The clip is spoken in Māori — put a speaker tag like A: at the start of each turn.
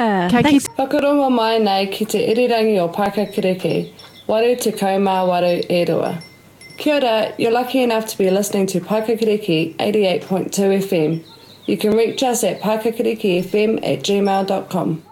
A: Yeah.
B: Thanks.
C: Whakarongo mai nei ki te irirangi o Pakakiriki, waru te kaumā waru e rua. Kia ora, you're lucky enough to be listening to Pakakiriki 88.2 FM. You can reach us at pakakirikifm@gmail.com.